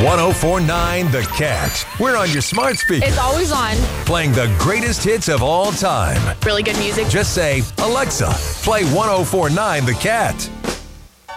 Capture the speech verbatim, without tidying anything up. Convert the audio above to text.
ten forty-nine The Cat. We're on your smart speaker. It's always on. Playing the greatest hits of all time. Really good music. Just say, Alexa, play ten forty-nine The Cat.